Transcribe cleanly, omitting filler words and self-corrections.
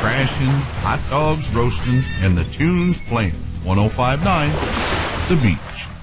crashing, hot dogs roasting, and the tunes playing. 105.9 The Beach.